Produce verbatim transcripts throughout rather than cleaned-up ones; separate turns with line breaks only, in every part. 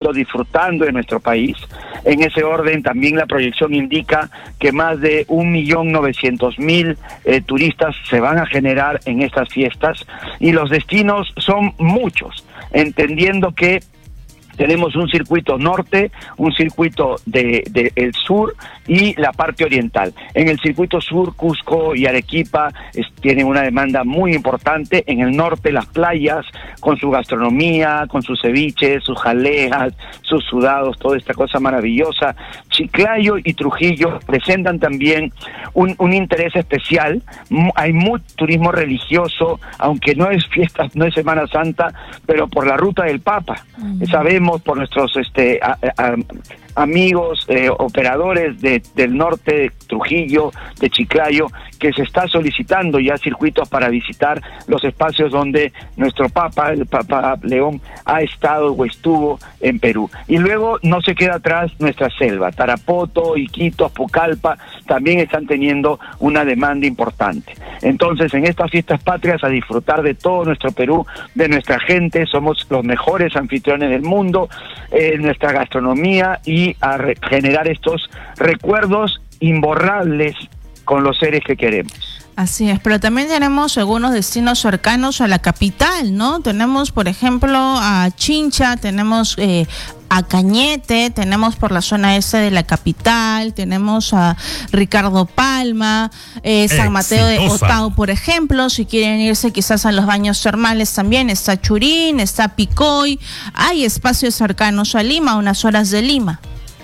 conociendo, disfrutando de nuestro país. En ese orden también la proyección indica que más de un millón novecientos mil eh, turistas se van a generar en estas fiestas, y los destinos son muchos, entendiendo que tenemos un circuito norte, un circuito de, de el sur y la parte oriental. En el circuito sur, Cusco y Arequipa es, tienen una demanda muy importante. En el norte, las playas, con su gastronomía, con sus ceviches, sus jaleas, sus sudados, toda esta cosa maravillosa. Chiclayo y Trujillo presentan también un, un interés especial. Hay mucho turismo religioso, aunque no es fiesta, no es Semana Santa, pero por la ruta del Papa. Mm. Sabemos por nuestros este a, a, amigos eh, operadores de, del norte, de Trujillo, de Chiclayo, que se está solicitando ya circuitos para visitar los espacios donde nuestro Papa, el Papa León, ha estado o estuvo en Perú. Y luego no se queda atrás nuestra selva. Tarapoto, Iquitos, Pucallpa también están teniendo una demanda importante. Entonces, en estas fiestas patrias, a disfrutar de todo nuestro Perú, de nuestra gente. Somos los mejores anfitriones del mundo, eh, nuestra gastronomía, y a re- generar estos recuerdos imborrables con los seres que queremos.
Así es, pero también tenemos algunos destinos cercanos a la capital, ¿no? Tenemos, por ejemplo, a Chincha, tenemos eh, a Cañete, tenemos por la zona este de la capital, tenemos a Ricardo Palma, eh, San Mateo de Otao, por ejemplo. Si quieren irse quizás a los baños termales también, está Churín, está Picoy, hay espacios cercanos a Lima, a unas horas de Lima.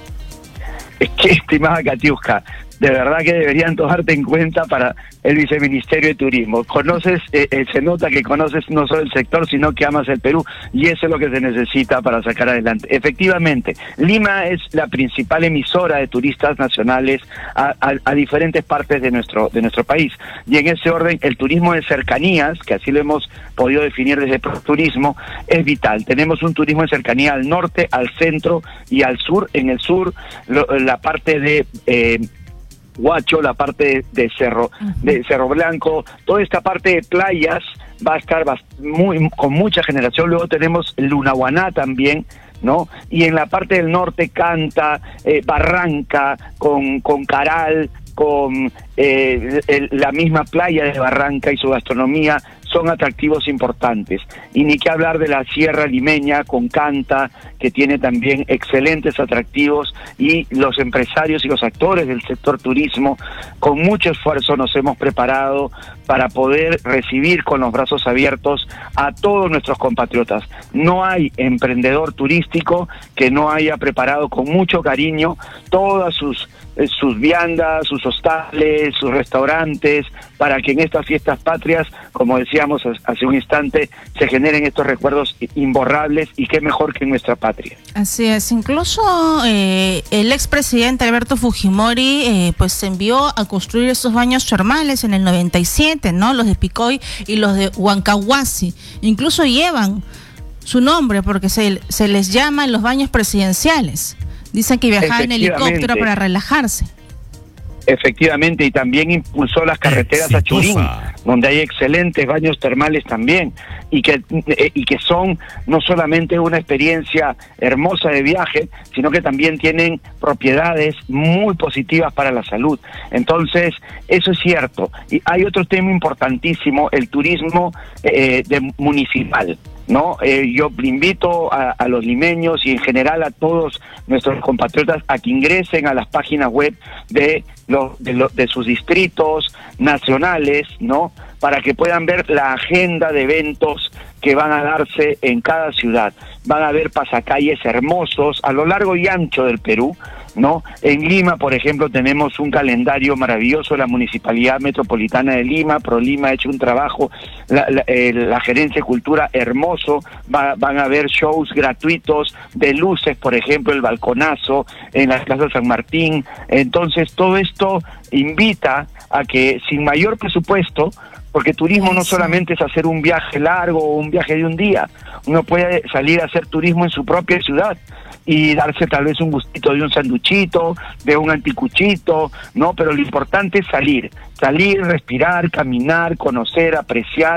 Es que, estimada Katiuska, de verdad que deberían tomarte en cuenta para el Viceministerio de Turismo. Conoces, eh, eh, se nota que conoces no solo el sector, sino que amas el Perú, y eso es lo que se necesita para sacar adelante. Efectivamente, Lima es la principal emisora de turistas nacionales a, a, a diferentes partes de nuestro de nuestro país, y en ese orden el turismo de cercanías, que así lo hemos podido definir desde Turismo, es vital. Tenemos un turismo de cercanía al norte, al centro y al sur. En el sur, lo, la parte de eh, Huacho, la parte de Cerro, de Cerro Blanco, toda esta parte de playas va a estar muy, con mucha generación. Luego tenemos Lunahuaná también, ¿no? Y en la parte del norte, Canta, eh, Barranca, con, con Caral, con eh, el, la misma playa de Barranca y su gastronomía, son atractivos importantes. Y ni que hablar de la Sierra Limeña con Canta, que tiene también excelentes atractivos, y los empresarios y los actores del sector turismo, con mucho esfuerzo nos hemos preparado para poder recibir con los brazos abiertos a todos nuestros compatriotas. No hay emprendedor turístico que no haya preparado con mucho cariño todas sus sus viandas, sus hostales, sus restaurantes, para que en estas fiestas patrias, como decíamos hace un instante, se generen estos recuerdos imborrables, y qué mejor que en nuestra patria.
Así es, incluso eh, el expresidente Alberto Fujimori eh, pues envió a construir estos baños termales en el noventa y siete, ¿no? Los de Picoy y los de Huancahuasi, incluso llevan su nombre porque se, se les llama los baños presidenciales. Dicen que viajaba en helicóptero para relajarse.
Efectivamente, y también impulsó las carreteras Exitosa. a Churín, donde hay excelentes baños termales también, y que eh, y que son no solamente una experiencia hermosa de viaje, sino que también tienen propiedades muy positivas para la salud. Entonces, eso es cierto. Y hay otro tema importantísimo, el turismo eh, de municipal, ¿no? Eh, yo invito a, a los limeños y en general a todos nuestros compatriotas a que ingresen a las páginas web de, lo, de, lo, de sus distritos nacionales, ¿no? Para que puedan ver la agenda de eventos que van a darse en cada ciudad. Van a ver pasacalles hermosos a lo largo y ancho del Perú, ¿no? En Lima, por ejemplo, tenemos un calendario maravilloso de la Municipalidad Metropolitana de Lima. ProLima ha hecho un trabajo, la, la, eh, la Gerencia de Cultura, hermoso. Va, van a haber shows gratuitos de luces, por ejemplo, el balconazo en la Plaza San Martín. Entonces, todo esto invita a que sin mayor presupuesto, porque turismo no solamente es hacer un viaje largo o un viaje de un día, uno puede salir a hacer turismo en su propia ciudad y darse tal vez un gustito de un sanduchito, de un anticuchito, ¿no? Pero lo importante es salir, salir, respirar, caminar, conocer, apreciar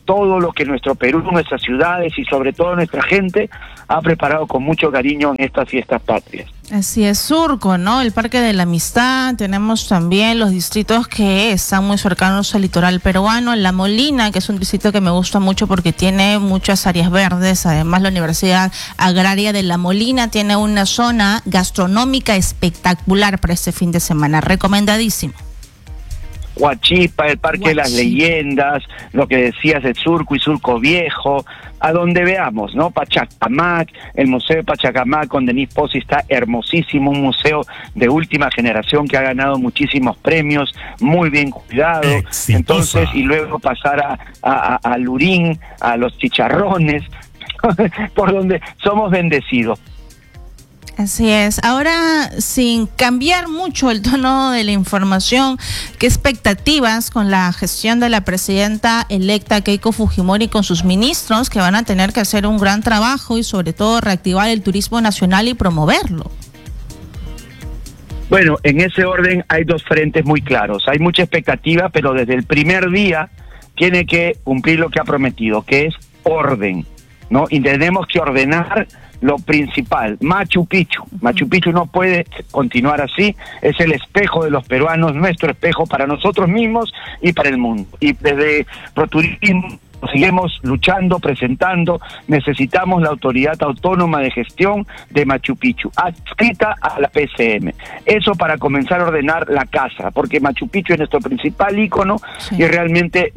todo lo que nuestro Perú, nuestras ciudades y sobre todo nuestra gente ha preparado con mucho cariño en estas fiestas patrias.
Así es, Surco, ¿no? El Parque de la Amistad, tenemos también los distritos que están muy cercanos al litoral peruano, La Molina, que es un distrito que me gusta mucho porque tiene muchas áreas verdes, además la Universidad Agraria de La Molina tiene una zona gastronómica espectacular para este fin de semana, recomendadísimo.
Huachipa, el Parque Huachipa. de las Leyendas, lo que decías, el Surco y Surco Viejo, a donde veamos, ¿no? Pachacamac, el Museo de Pachacamac con Denise Pozzi está hermosísimo, un museo de última generación que ha ganado muchísimos premios, muy bien cuidado. Exitosa. Entonces, y luego pasar a, a, a Lurín, a los chicharrones, por donde somos bendecidos.
Así es. Ahora, sin cambiar mucho el tono de la información, ¿qué expectativas con la gestión de la presidenta electa Keiko Fujimori con sus ministros que van a tener que hacer un gran trabajo y sobre todo reactivar el turismo nacional y promoverlo?
Bueno, en ese orden hay dos frentes muy claros. Hay mucha expectativa, pero desde el primer día tiene que cumplir lo que ha prometido, que es orden, ¿no? Y tenemos que ordenar lo principal, Machu Picchu. Machu Picchu no puede continuar así, es el espejo de los peruanos, nuestro espejo para nosotros mismos y para el mundo. Y desde ProTurismo seguimos luchando, presentando, necesitamos la Autoridad Autónoma de Gestión de Machu Picchu, adscrita a la P C M. Eso para comenzar a ordenar la casa, porque Machu Picchu es nuestro principal ícono, sí, y realmente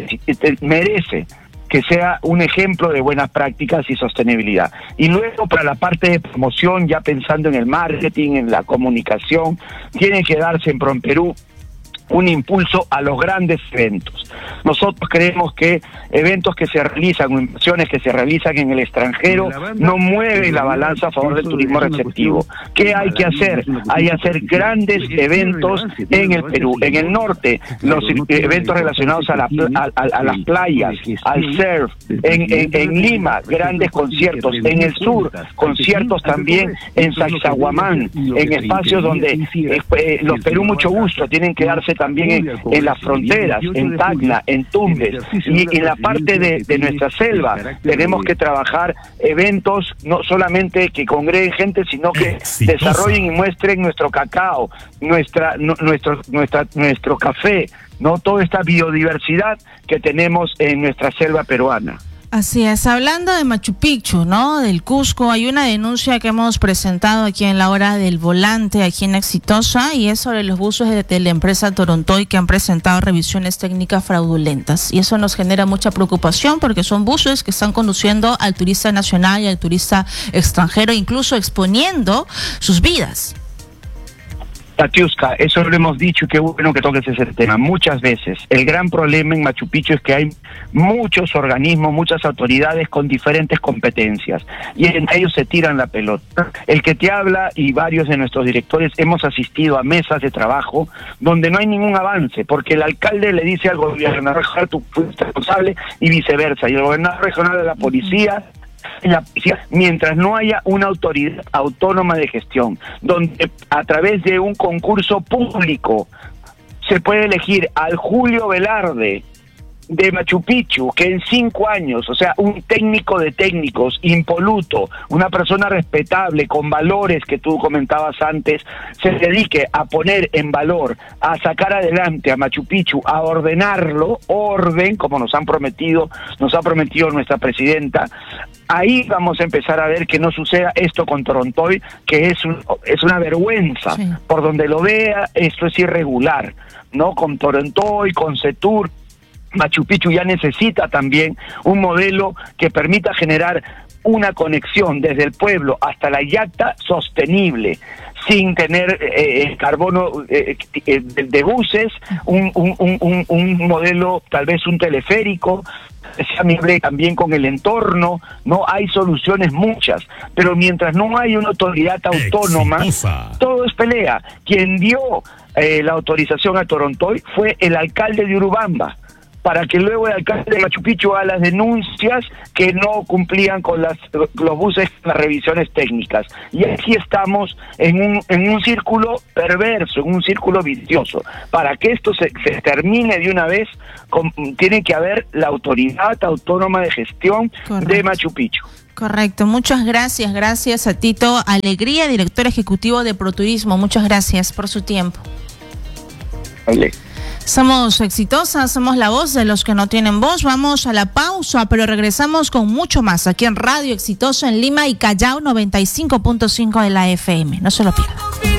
merece que sea un ejemplo de buenas prácticas y sostenibilidad. Y luego para la parte de promoción, ya pensando en el marketing, en la comunicación, tiene que darse en PROMPERÚ un impulso a los grandes eventos. Nosotros creemos que eventos que se realizan o inversiones que se realizan en el extranjero no mueven la balanza a favor del turismo receptivo. ¿Qué hay que hacer? Hay que hacer grandes eventos en el Perú. En el norte, los eventos relacionados a, la, a, a, a las playas, al surf. En, en, en Lima, grandes conciertos. En el sur, conciertos también en Sacsayhuamán, en espacios donde eh, los Perú mucho gusto tienen que darse también en, en las fronteras, en Tacna, en Tumbes, y en la parte de, de nuestra selva tenemos que trabajar eventos no solamente que congreguen gente, sino que Exitosa. desarrollen y muestren nuestro cacao, nuestra, no, nuestro, nuestra, nuestro café, no toda esta biodiversidad que tenemos en nuestra selva peruana.
Así es, hablando de Machu Picchu, ¿no? Del Cusco, hay una denuncia que hemos presentado aquí en la hora del volante, aquí en Exitosa, y es sobre los buses de, de la empresa Torontoy que han presentado revisiones técnicas fraudulentas. Y eso nos genera mucha preocupación porque son buses que están conduciendo al turista nacional y al turista extranjero, incluso exponiendo sus vidas.
Katiuska, eso lo hemos dicho y qué bueno que toques ese tema muchas veces. El gran problema en Machu Picchu es que hay muchos organismos, muchas autoridades con diferentes competencias y en ellos se tiran la pelota. El que te habla y varios de nuestros directores hemos asistido a mesas de trabajo donde no hay ningún avance porque el alcalde le dice al gobernador regional tú fuiste responsable y viceversa, y el gobernador regional de la policía La policía, mientras no haya una autoridad autónoma de gestión, donde a través de un concurso público se puede elegir al Julio Velarde de Machu Picchu, que en cinco años, o sea, un técnico de técnicos, impoluto, una persona respetable, con valores que tú comentabas antes, se dedique a poner en valor, a sacar adelante a Machu Picchu, a ordenarlo, orden, como nos han prometido, nos ha prometido nuestra presidenta. Ahí vamos a empezar a ver que no suceda esto con Torontoy, que es un, es una vergüenza. Sí. Por donde lo vea, esto es irregular, ¿no? Con Torontoy, con Setur, Machu Picchu ya necesita también un modelo que permita generar una conexión desde el pueblo hasta la yacta sostenible, sin tener eh, carbono eh, eh, de, de buses, un, un, un, un modelo, tal vez un teleférico, sea amigable también con el entorno. No hay soluciones muchas, pero mientras no hay una autoridad autónoma, Exitosa. todo es pelea. Quien dio eh, la autorización a Torontoy fue el alcalde de Urubamba, para que luego el alcalde de Machu Picchu haga las denuncias que no cumplían con las, los buses, las revisiones técnicas. Y aquí estamos en un, en un círculo perverso, en un círculo vicioso. Para que esto se, se termine de una vez, con, tiene que haber la autoridad autónoma de gestión Correcto. de Machu Picchu.
Correcto, muchas gracias, gracias a Tito Alegría, director ejecutivo de ProTurismo, muchas gracias por su tiempo.
Vale.
Somos exitosas, somos la voz de los que no tienen voz. Vamos a la pausa, pero regresamos con mucho más aquí en Radio Exitosa en Lima y Callao noventa y cinco punto cinco de la F M. No se lo pierdan.